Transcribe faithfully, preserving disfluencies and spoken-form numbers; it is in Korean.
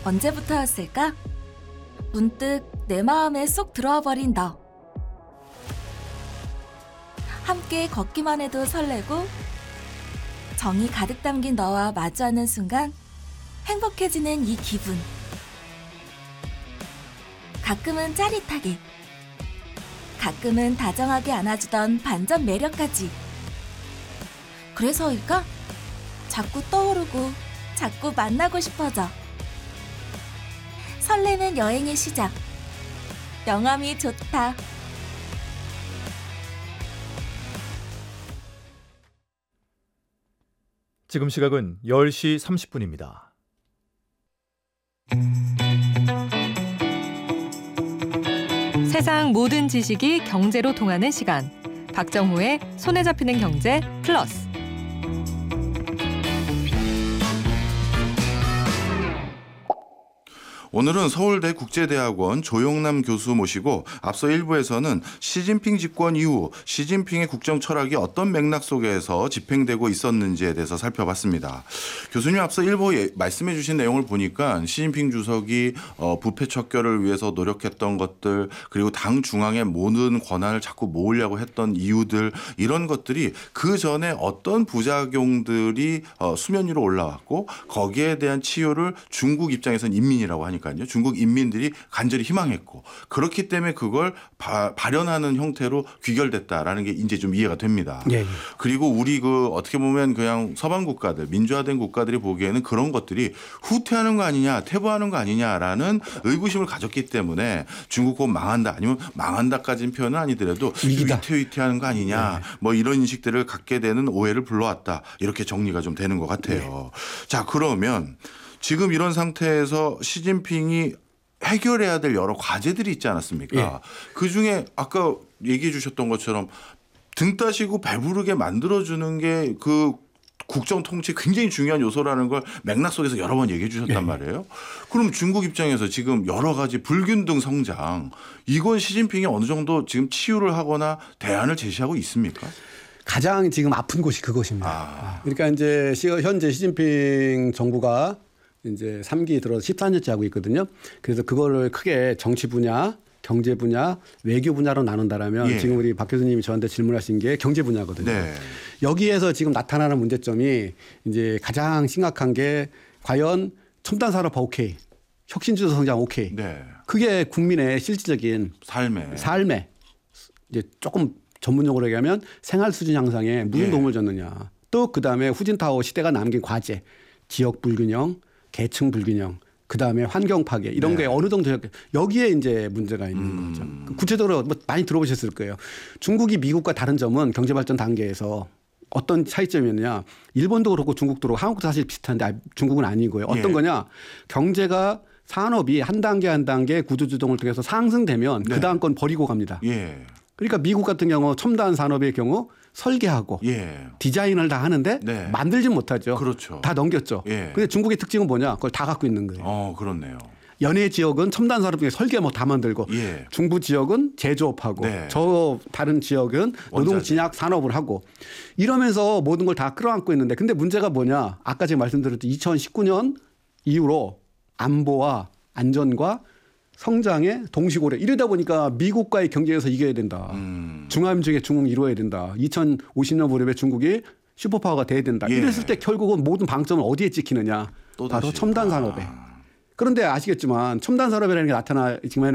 언제부터였을까? 문득 내 마음에 쏙 들어와 버린 너. 함께 걷기만 해도 설레고 정이 가득 담긴 너와 마주하는 순간 행복해지는 이 기분. 가끔은 짜릿하게, 가끔은 다정하게 안아주던 반전 매력까지. 그래서일까? 자꾸 떠오르고 자꾸 만나고 싶어져. 설레는 여행의 시작. 영암이 좋다. 지금 시각은 열 시 삼십 분입니다. 세상 모든 지식이 경제로 통하는 시간. 박정호의 손에 잡히는 경제 플러스. 오늘은 서울대 국제대학원 조영남 교수 모시고 앞서 일 부에서는 시진핑 집권 이후 시진핑의 국정 철학이 어떤 맥락 속에서 집행되고 있었는지에 대해서 살펴봤습니다. 교수님 앞서 일 부에 말씀해 주신 내용을 보니까 시진핑 주석이 부패 척결을 위해서 노력했던 것들, 그리고 당 중앙의 모든 권한을 자꾸 모으려고 했던 이유들, 이런 것들이 그 전에 어떤 부작용들이 수면 위로 올라왔고 거기에 대한 치유를 중국 입장에서는 인민이라고 하니까 중국 인민들이 간절히 희망했고, 그렇기 때문에 그걸 바, 발현하는 형태로 귀결됐다라는 게 이제 좀 이해가 됩니다. 예, 예. 그리고 우리 그 어떻게 보면 그냥 서방 국가들, 민주화된 국가들이 보기에는 그런 것들이 후퇴하는 거 아니냐, 퇴보하는 거 아니냐라는 의구심을 가졌기 때문에 중국 곧 망한다, 아니면 망한다까지는 표현은 아니더라도 위태위태하는 거 아니냐, 네. 뭐 이런 인식들을 갖게 되는 오해를 불러왔다, 이렇게 정리가 좀 되는 것 같아요. 네. 자, 그러면 지금 이런 상태에서 시진핑이 해결해야 될 여러 과제들이 있지 않았습니까? 예. 그중에 아까 얘기해 주셨던 것처럼 등 따시고 배부르게 만들어주는 게 그 국정 통치 굉장히 중요한 요소라는 걸 맥락 속에서 여러 번 얘기해 주셨단 예. 말이에요. 그럼 중국 입장에서 지금 여러 가지 불균등 성장, 이건 시진핑이 어느 정도 지금 치유를 하거나 대안을 제시하고 있습니까? 가장 지금 아픈 곳이 그것입니다. 아. 그러니까 이제 현재 시진핑 정부가 이제 삼 기 들어서 십사 년째 하고 있거든요. 그래서 그거를 크게 정치 분야, 경제 분야, 외교 분야로 나눈다라면 예. 지금 우리 박 교수님이 저한테 질문하신 게 경제 분야거든요. 네. 여기에서 지금 나타나는 문제점이 이제 가장 심각한 게 과연 첨단 산업화 오케이, 혁신주도 성장 오케이. 네. 그게 국민의 실질적인 삶에 삶에 이제 조금 전문용어로 얘기하면 생활 수준 향상에 무슨 예. 도움을 줬느냐. 또 그다음에 후진타워 시대가 남긴 과제, 지역 불균형, 계층 불균형, 그다음에 환경 파괴, 이런 네. 게 어느 정도 여기에 이제 문제가 있는 음. 거죠. 구체적으로 뭐 많이 들어보셨을 거예요. 중국이 미국과 다른 점은 경제 발전 단계에서 어떤 차이점이었느냐. 일본도 그렇고 중국도 그렇고 한국도 사실 비슷한데 중국은 아니고요. 어떤 예. 거냐. 경제가 산업이 한 단계 한 단계 구조조정을 통해서 상승되면 네. 그다음 건 버리고 갑니다. 예. 그러니까 미국 같은 경우 첨단 산업의 경우 설계하고 예. 디자인을 다 하는데 네. 만들진 못하죠. 그렇죠. 다 넘겼죠. 그런데 예. 중국의 특징은 뭐냐? 그걸 다 갖고 있는 거예요. 어, 그렇네요. 연해 지역은 첨단 산업 중에 설계 뭐 다 만들고 예. 중부 지역은 제조업하고 네. 저 다른 지역은 노동 진약 산업을 하고 이러면서 모든 걸 다 끌어안고 있는데 근데 문제가 뭐냐? 아까 제가 말씀드렸듯이 이천십구 년 이후로 안보와 안전과 성장의 동시고래 이러다 보니까 미국과의 경쟁에서 이겨야 된다. 음. 중화민족의 중흥 이루어야 된다. 이천오십 년 무렵에 중국이 슈퍼파워가 돼야 된다. 예. 이랬을 때 결국은 모든 방점을 어디에 찍히느냐. 바로 첨단 산업에. 아. 그런데 아시겠지만 첨단 산업이라는 게 나타나 지금